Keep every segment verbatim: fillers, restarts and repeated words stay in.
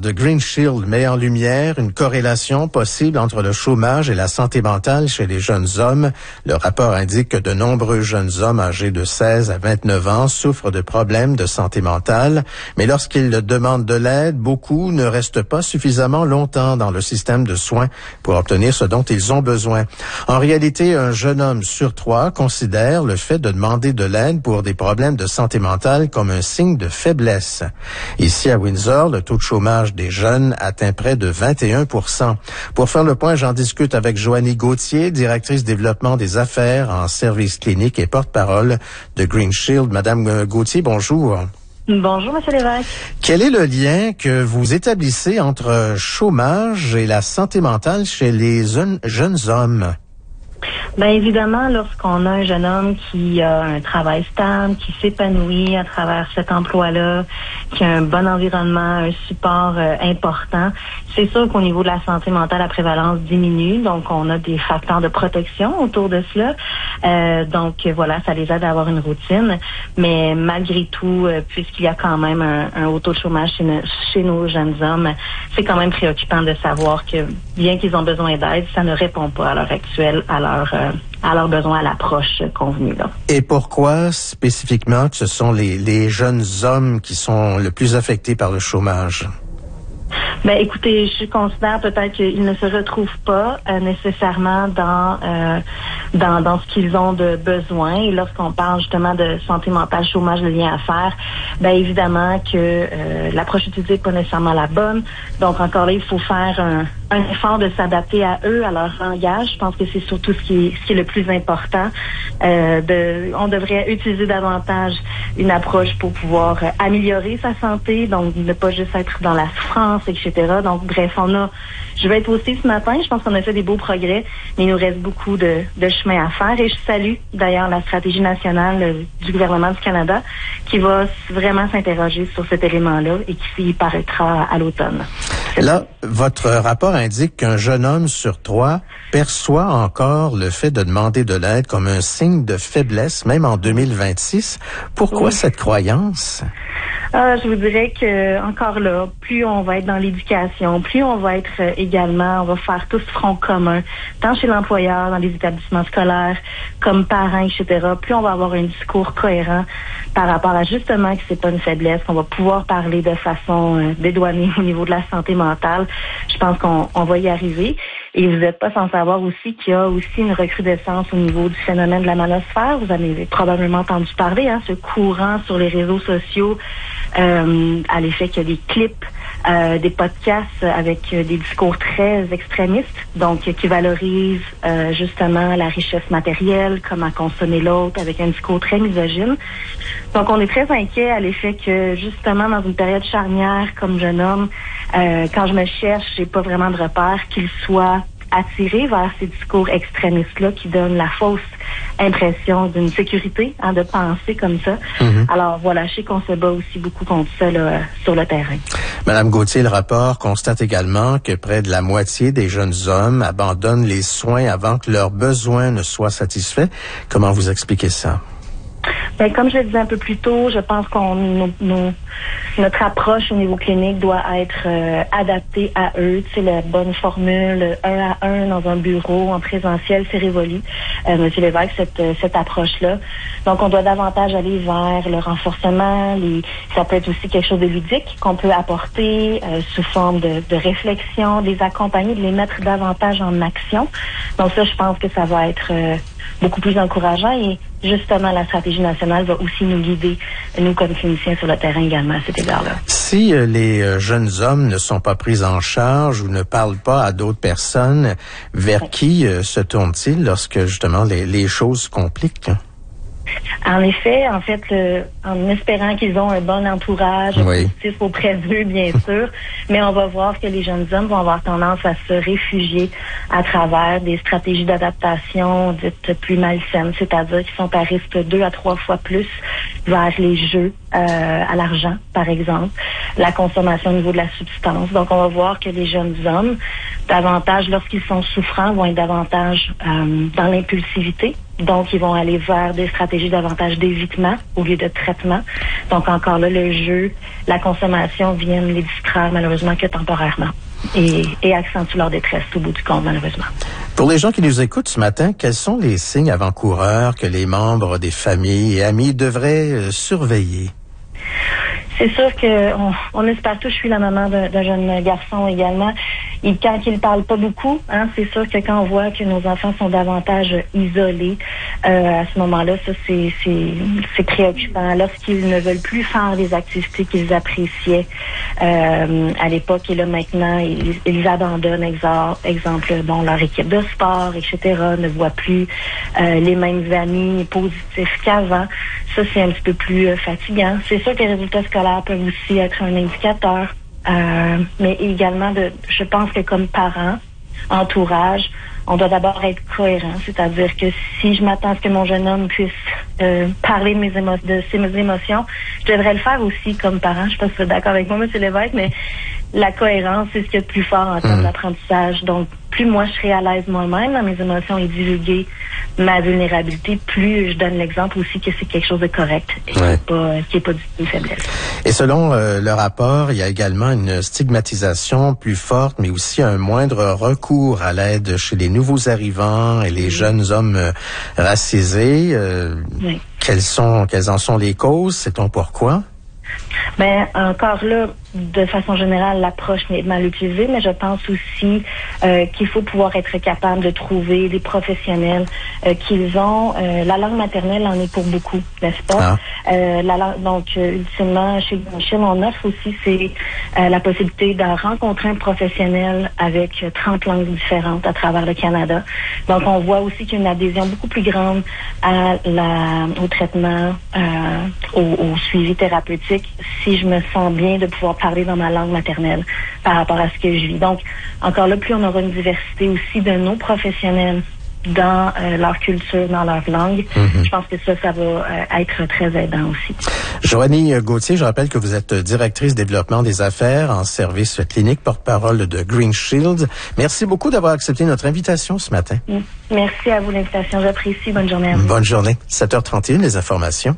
de Green Shield met en lumière une corrélation possible entre le chômage et la santé mentale chez les jeunes hommes. Le rapport indique que de nombreux jeunes hommes âgés de seize à vingt-neuf ans souffrent de problèmes de santé mentale, mais lorsqu'ils demandent de l'aide, beaucoup ne restent pas suffisamment longtemps dans le système de soins pour obtenir ce dont ils ont besoin. En réalité, un jeune homme sur trois considère le fait de demander de l'aide pour des problèmes de santé mentale comme un signe de faiblesse. Ici à Windsor, le taux de chômage des jeunes atteint près de vingt et un pour cent. Pour faire le point, j'en discute avec Joanie Gauthier, directrice développement des affaires en services cliniques et porte-parole de Green Shield. Madame Gauthier, bonjour. Bonjour, Monsieur Lévesque. Quel est le lien que vous établissez entre chômage et la santé mentale chez les jeunes hommes? Bien évidemment, lorsqu'on a un jeune homme qui a un travail stable, qui s'épanouit à travers cet emploi-là, qui a un bon environnement, un support euh, important, c'est sûr qu'au niveau de la santé mentale, la prévalence diminue. Donc, on a des facteurs de protection autour de cela. Euh, donc, voilà, ça les aide à avoir une routine. Mais malgré tout, euh, puisqu'il y a quand même un, un haut taux de chômage chez, nos, chez nos jeunes hommes, c'est quand même préoccupant de savoir que, bien qu'ils ont besoin d'aide, ça ne répond pas à l'heure actuelle à leur euh, à leurs besoins, à l'approche convenue. Là. Et pourquoi spécifiquement que ce sont les, les jeunes hommes qui sont le plus affectés par le chômage? Ben, écoutez, je considère peut-être qu'ils ne se retrouvent pas euh, nécessairement dans, euh, dans dans ce qu'ils ont de besoin. Et lorsqu'on parle justement de santé mentale, chômage, le lien à faire, ben évidemment que euh, l'approche utilisée n'est pas nécessairement la bonne. Donc encore là, il faut faire un, un effort de s'adapter à eux, à leur langage. Je pense que c'est surtout ce qui est, ce qui est le plus important. Euh, de, on devrait utiliser davantage une approche pour pouvoir euh, améliorer sa santé, donc ne pas juste être dans la souffrance, et cetera. Donc, bref, on a, je vais être aussi ce matin, je pense qu'on a fait des beaux progrès, mais il nous reste beaucoup de, de chemin à faire. Et je salue d'ailleurs la stratégie nationale euh, du gouvernement du Canada qui va vraiment s'interroger sur cet élément-là et qui paraîtra à l'automne. Là, votre rapport indique qu'un jeune homme sur trois perçoit encore le fait de demander de l'aide comme un signe de faiblesse, même en deux mille vingt-six. Pourquoi oui. cette croyance? Ah, je vous dirais que encore là, plus on va être dans l'éducation, plus on va être euh, également, on va faire tous front commun, tant chez l'employeur, dans les établissements scolaires, comme parents, et cetera. Plus on va avoir un discours cohérent par rapport à justement que c'est pas une faiblesse, qu'on va pouvoir parler de façon euh, dédouanée au niveau de la santé mentale. Je pense qu'on on va y arriver. Et vous n'êtes pas sans savoir aussi qu'il y a aussi une recrudescence au niveau du phénomène de la manosphère. Vous en avez probablement entendu parler, hein, ce courant sur les réseaux sociaux euh, à l'effet qu'il y a des clips, euh, des podcasts avec euh, des discours très extrémistes, donc euh, qui valorisent euh, justement la richesse matérielle, comment consommer l'autre, avec un discours très misogyne. Donc on est très inquiet à l'effet que justement dans une période charnière comme jeune homme, euh, quand je me cherche, j'ai pas vraiment de repère qu'il soit attiré vers ces discours extrémistes-là qui donnent la fausse impression d'une sécurité, hein, de penser comme ça. Mm-hmm. Alors voilà, je sais qu'on se bat aussi beaucoup contre ça là, sur le terrain. Madame Gauthier, le rapport constate également que près de la moitié des jeunes hommes abandonnent les soins avant que leurs besoins ne soient satisfaits. Comment vous expliquez ça? Ben, comme je le disais un peu plus tôt, je pense qu'on nos, nos, notre approche au niveau clinique doit être euh, adaptée à eux. Tu sais, la bonne formule un à un dans un bureau en présentiel, c'est révolu, euh, Monsieur Lévesque, cette, cette approche-là. Donc, on doit davantage aller vers le renforcement. Les, ça peut être aussi quelque chose de ludique qu'on peut apporter euh, sous forme de, de réflexion, de les accompagner, de les mettre davantage en action. Donc ça, je pense que ça va être euh, beaucoup plus encourageant et justement, la stratégie nationale va aussi nous guider, nous comme cliniciens sur le terrain également à cet égard-là. Si euh, les euh, jeunes hommes ne sont pas pris en charge ou ne parlent pas à d'autres personnes, vers oui. qui euh, se tournent-ils lorsque justement les, les choses se compliquent? En effet, en fait, le, en espérant qu'ils ont un bon entourage oui. positif auprès d'eux, bien sûr, mais on va voir que les jeunes hommes vont avoir tendance à se réfugier à travers des stratégies d'adaptation dites plus malsaines, c'est-à-dire qu'ils sont à risque deux à trois fois plus vers les jeux euh, à l'argent, par exemple, la consommation au niveau de la substance. Donc, on va voir que les jeunes hommes, davantage, lorsqu'ils sont souffrants, vont être davantage euh, dans l'impulsivité. Donc, ils vont aller vers des stratégies davantage d'évitement au lieu de traitement. Donc, encore là, le jeu, la consommation viennent les distraire, malheureusement, que temporairement. Et, et accentue leur détresse au bout du compte, malheureusement. Pour les gens qui nous écoutent ce matin, quels sont les signes avant-coureurs que les membres des familles et amis devraient euh, surveiller? C'est sûr que on, on espère tous, je suis la maman d'un, d'un jeune garçon également, et quand il parle pas beaucoup, hein, c'est sûr que quand on voit que nos enfants sont davantage isolés, euh, à ce moment-là, ça c'est, c'est, c'est préoccupant. Lorsqu'ils ne veulent plus faire les activités qu'ils appréciaient euh, à l'époque, et là maintenant, ils, ils abandonnent, exemple, exemple, bon, leur équipe de sport, et cetera, ne voient plus euh, les mêmes amis positifs qu'avant. Ça, c'est un petit peu plus euh, fatigant. C'est sûr que les résultats scolaires peuvent aussi être un indicateur, euh, mais également, de, je pense que comme parents, entourage, on doit d'abord être cohérent, c'est-à-dire que si je m'attends à ce que mon jeune homme puisse euh, parler de mes émo- de ses émotions, je devrais le faire aussi comme parent. Je sais pas si vous êtes d'accord avec moi, M. Lévesque, mais la cohérence, c'est ce qu'il y a de plus fort en termes mmh. d'apprentissage. Donc, plus moi je serai à l'aise moi-même dans mes émotions et divulguer ma vulnérabilité, plus je donne l'exemple aussi que c'est quelque chose de correct et ouais. qui n'est pas, qui est pas du tout une faiblesse. Et selon euh, le rapport, il y a également une stigmatisation plus forte, mais aussi un moindre recours à l'aide chez les nouveaux arrivants et les mmh. jeunes hommes euh, racisés. Euh, oui. Quelles sont, quelles en sont les causes? Sait-on pourquoi? Ben encore là, de façon générale, l'approche n'est mal utilisée, mais je pense aussi euh, qu'il faut pouvoir être capable de trouver des professionnels euh, qu'ils ont. Euh, la langue maternelle en est pour beaucoup, n'est-ce pas? Ah. Euh, la langue, donc, euh, ultimement, chez Michel, on offre aussi c'est euh, la possibilité de rencontrer un professionnel avec trente langues différentes à travers le Canada. Donc, on voit aussi qu'il y a une adhésion beaucoup plus grande à la, au traitement, euh, au, au suivi thérapeutique, si je me sens bien de pouvoir parler dans ma langue maternelle par rapport à ce que je vis. Donc, encore là, plus on aura une diversité aussi de nos professionnels dans euh, leur culture, dans leur langue, mm-hmm. je pense que ça, ça va euh, être très aidant aussi. Joanie Gauthier, je rappelle que vous êtes directrice développement des affaires en service clinique, porte-parole de Green Shield. Merci beaucoup d'avoir accepté notre invitation ce matin. Mm. Merci à vous l'invitation, j'apprécie. Bonne journée à vous. Bonne journée. sept heures trente et une, les informations.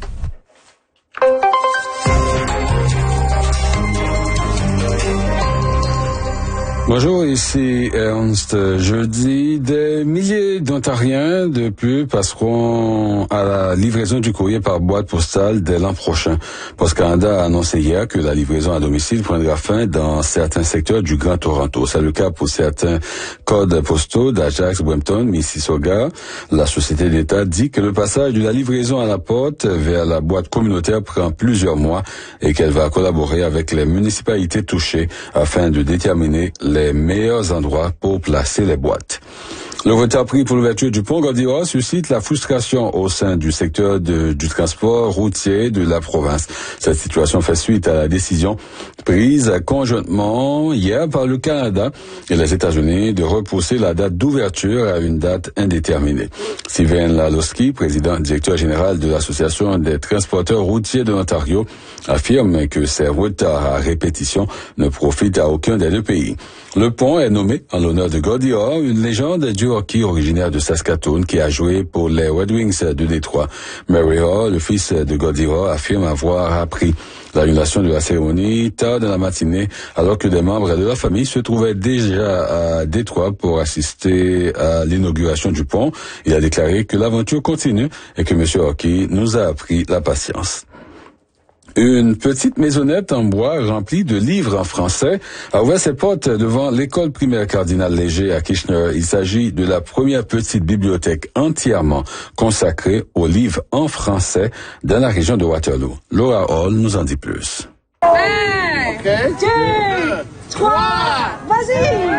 Bonjour, ici Ernst. Jeudi, des milliers d'Ontariens de plus passeront à la livraison du courrier par boîte postale dès l'an prochain. Post Canada a annoncé hier que la livraison à domicile prendra fin dans certains secteurs du Grand Toronto. C'est le cas pour certains codes postaux d'Ajax, Brampton, Mississauga. La société d'État dit que le passage de la livraison à la porte vers la boîte communautaire prend plusieurs mois et qu'elle va collaborer avec les municipalités touchées afin de déterminer les les meilleurs endroits pour placer les boîtes. Le retard pris pour l'ouverture du pont Gaudiya suscite la frustration au sein du secteur de, du transport routier de la province. Cette situation fait suite à la décision prise conjointement hier par le Canada et les États-Unis de repousser la date d'ouverture à une date indéterminée. Sylvain Lalowski, président directeur général de l'Association des transporteurs routiers de l'Ontario, affirme que ces retards à répétition ne profitent à aucun des deux pays. Le pont est nommé en l'honneur de Gaudiya, une légende du hockey originaire de Saskatoon qui a joué pour les Red Wings de Détroit. Murray Hall, le fils de Gaudiya, affirme avoir appris l'annulation de la cérémonie tard dans la matinée, alors que des membres de la famille se trouvaient déjà à Détroit pour assister à l'inauguration du pont. Il a déclaré que l'aventure continue et que M. Hockey nous a appris la patience. Une petite maisonnette en bois remplie de livres en français a ouvert ses portes devant l'école primaire Cardinal Léger à Kitchener. Il s'agit de la première petite bibliothèque entièrement consacrée aux livres en français dans la région de Waterloo. Laura Hall nous en dit plus. Un, okay. deux, trois, vas-y!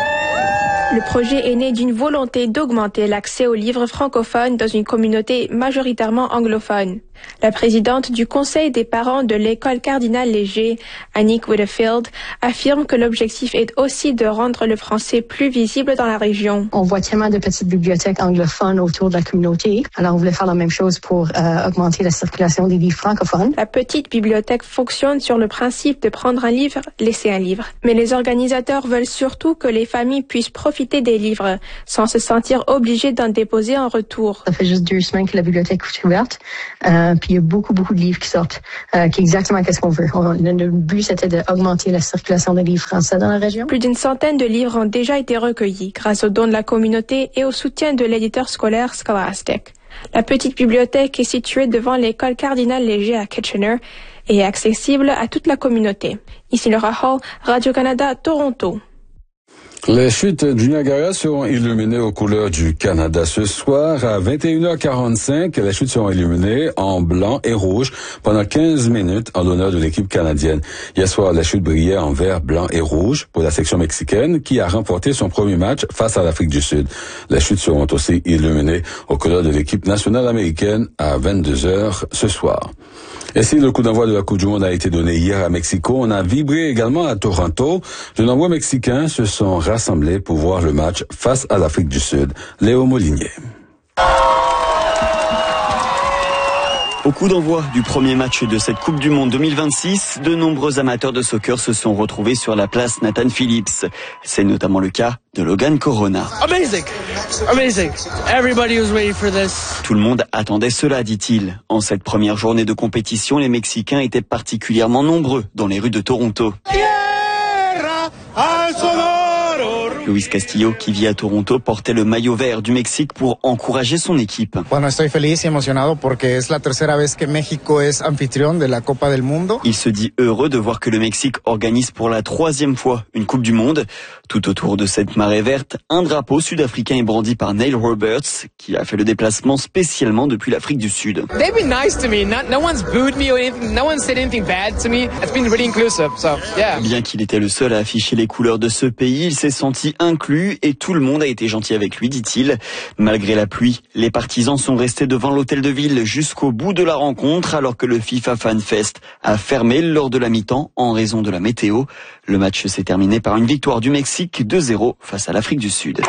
Le projet est né d'une volonté d'augmenter l'accès aux livres francophones dans une communauté majoritairement anglophone. La présidente du conseil des parents de l'école Cardinal Léger, Annick Whitfield, affirme que l'objectif est aussi de rendre le français plus visible dans la région. On voit tellement de petites bibliothèques anglophones autour de la communauté. Alors, on voulait faire la même chose pour euh, augmenter la circulation des livres francophones. La petite bibliothèque fonctionne sur le principe de prendre un livre, laisser un livre. Mais les organisateurs veulent surtout que les familles puissent profiter des livres sans se sentir obligées d'en déposer en retour. Ça fait juste deux semaines que la bibliothèque est ouverte. Euh, puis il y a beaucoup, beaucoup de livres qui sortent, euh, qui est exactement qu'est-ce qu'on veut. On, le but, c'était d'augmenter la circulation des livres français dans la région. Plus d'une centaine de livres ont déjà été recueillis grâce aux dons de la communauté et au soutien de l'éditeur scolaire Scholastic. La petite bibliothèque est située devant l'école Cardinal Léger à Kitchener et est accessible à toute la communauté. Ici Laura Hall, Radio-Canada, Toronto. Les chutes du Niagara seront illuminées aux couleurs du Canada ce soir à vingt et une heures quarante-cinq. Les chutes seront illuminées en blanc et rouge pendant quinze minutes en l'honneur de l'équipe canadienne. Hier soir, les chutes brillaient en vert, blanc et rouge pour la section mexicaine qui a remporté son premier match face à l'Afrique du Sud. Les chutes seront aussi illuminées aux couleurs de l'équipe nationale américaine à vingt-deux heures ce soir. Et si le coup d'envoi de la Coupe du Monde a été donné hier à Mexico, on a vibré également à Toronto. De nombreux Mexicains se sont rassemblés pour voir le match face à l'Afrique du Sud. Léo Molinier. Au coup d'envoi du premier match de cette Coupe du Monde deux mille vingt-six, de nombreux amateurs de soccer se sont retrouvés sur la place Nathan Phillips. C'est notamment le cas de Logan Corona. Amazing! Amazing! Everybody was waiting for this. Tout le monde attendait cela, dit-il. En cette première journée de compétition, les Mexicains étaient particulièrement nombreux dans les rues de Toronto. Luis Castillo, qui vit à Toronto, portait le maillot vert du Mexique pour encourager son équipe. Bueno, estoy feliz y emocionado porque es la tercera vez que México es anfitrión de la Copa del Mundo. Il se dit heureux de voir que le Mexique organise pour la troisième fois une Coupe du Monde. Tout autour de cette marée verte, un drapeau sud-africain est brandi par Neil Roberts, qui a fait le déplacement spécialement depuis l'Afrique du Sud. They've been nice to me. No, no one's booed me or anything. No one said anything bad to me. It's been really inclusive. So, yeah. Bien qu'il était le seul à afficher les couleurs de ce pays, il s'est senti inclus et tout le monde a été gentil avec lui, dit-il. Malgré la pluie, les partisans sont restés devant l'hôtel de ville jusqu'au bout de la rencontre alors que le FIFA Fan Fest a fermé lors de la mi-temps en raison de la météo. Le match s'est terminé par une victoire du Mexique deux zéro face à l'Afrique du Sud.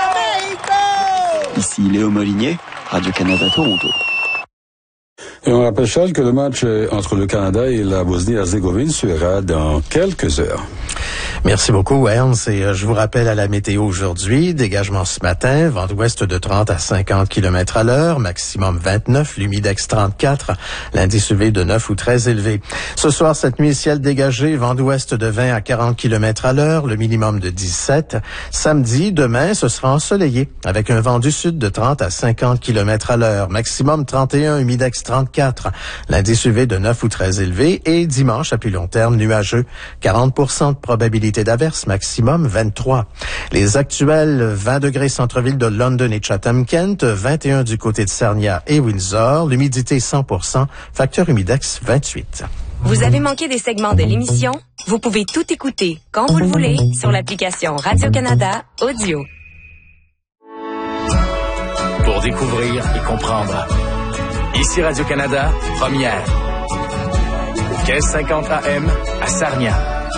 Ici Léo Molinier, Radio-Canada Toronto. Et on rappelle, Charles, que le match entre le Canada et la Bosnie-Herzégovine sera dans quelques heures. Merci beaucoup, Ernst. Et euh, je vous rappelle à la météo aujourd'hui, dégagement ce matin, vent ouest de trente à cinquante kilomètres à l'heure, maximum vingt-neuf, l'humidex trente-quatre, l'indice U V de neuf ou très élevé. Ce soir, cette nuit, ciel dégagé, vent d'ouest de vingt à quarante kilomètres à l'heure, le minimum de dix-sept. Samedi, demain, ce sera ensoleillé, avec un vent du sud de trente à cinquante kilomètres à l'heure, maximum trente et un, humidex trente-quatre, l'indice U V de neuf ou très élevé. Et dimanche, à plus long terme, nuageux, quarante pour cent de probabilité d'averse, maximum vingt-trois. Les actuels vingt degrés centre-ville de London et Chatham-Kent, vingt et un du côté de Sarnia et Windsor, l'humidité cent pour cent, facteur humidex vingt-huit. Vous avez manqué des segments de l'émission? Vous pouvez tout écouter quand vous le voulez sur l'application Radio-Canada Audio. Pour découvrir et comprendre. Ici Radio-Canada, première. Au quinze cinquante A M à Sarnia.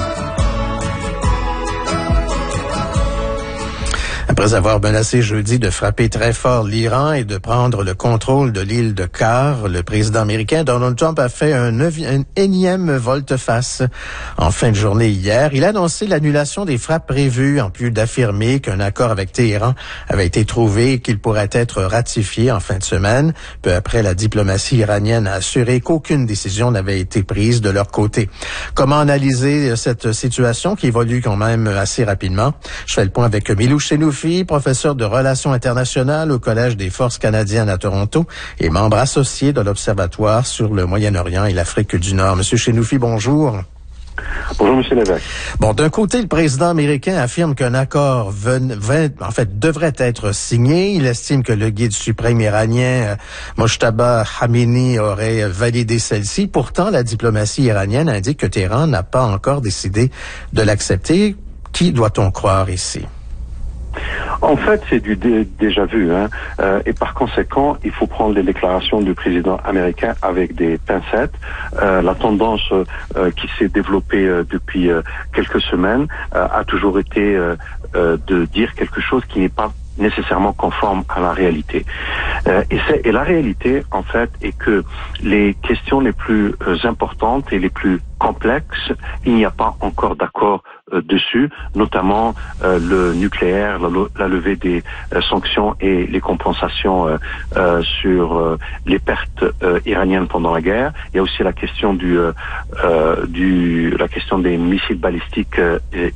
Après avoir menacé jeudi de frapper très fort l'Iran et de prendre le contrôle de l'île de Kar, le président américain Donald Trump a fait un, un énième volte-face. En fin de journée hier, il a annoncé l'annulation des frappes prévues, en plus d'affirmer qu'un accord avec Téhéran avait été trouvé et qu'il pourrait être ratifié en fin de semaine. Peu après, la diplomatie iranienne a assuré qu'aucune décision n'avait été prise de leur côté. Comment analyser cette situation qui évolue quand même assez rapidement? Je fais le point avec Milou Chenoufi, professeur de relations internationales au Collège des Forces canadiennes à Toronto et membre associé de l'Observatoire sur le Moyen-Orient et l'Afrique du Nord. Monsieur Chenoufi, bonjour. Bonjour, Monsieur Lévesque. Bon, d'un côté, le président américain affirme qu'un accord ven, ven, en fait, devrait être signé. Il estime que le guide suprême iranien, euh, Mojtaba Khamenei, aurait validé celle-ci. Pourtant, la diplomatie iranienne indique que Téhéran n'a pas encore décidé de l'accepter. Qui doit-on croire ici? En fait, c'est du dé- déjà vu, hein. Euh, et par conséquent, il faut prendre les déclarations du président américain avec des pincettes. Euh, la tendance euh, qui s'est développée euh, depuis euh, quelques semaines euh, a toujours été euh, euh, de dire quelque chose qui n'est pas nécessairement conforme à la réalité. Euh, et, c'est, et la réalité, en fait, est que les questions les plus euh, importantes et les plus complexes, il n'y a pas encore d'accord euh, dessus, notamment euh, le nucléaire, la, la levée des euh, sanctions et les compensations euh, euh, sur euh, les pertes euh, iraniennes pendant la guerre. Il y a aussi la question du, euh, euh, du la question des missiles balistiques euh,